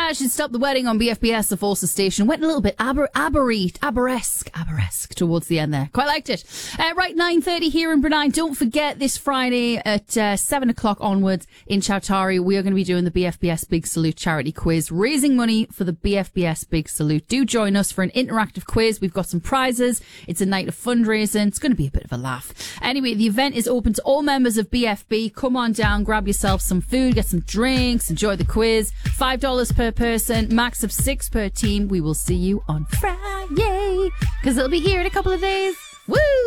She'd stopped the wedding on BFBS, the Forces station. Went a little bit Aberesque towards the end there. Quite liked it. Right, 9:30 here in Brunei. Don't forget this Friday at 7 o'clock onwards in Chautari, we are going to be doing the BFBS Big Salute charity quiz, raising money for the BFBS Big Salute. Do join us for an interactive quiz. We've got some prizes. It's a night of fundraising. It's going to be a bit of a laugh. Anyway, the event is open to all members of BFB. Come on down, grab yourself some food, get some drinks, enjoy the quiz. $5 per person, max of 6 per team. We will see you on Friday, because it'll be here in a couple of days. Woo!